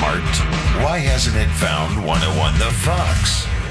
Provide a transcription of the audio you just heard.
Art, why hasn't it found 101 The Fox?